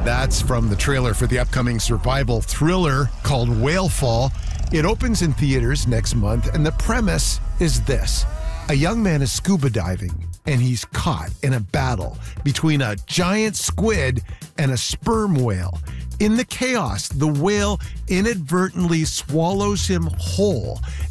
That's from the trailer for the upcoming survival thriller called Whalefall. It opens in theaters next month, and the premise is this. A young man is scuba diving, and he's caught in a battle between a giant squid and a sperm whale. In the chaos, the whale inadvertently swallows him whole,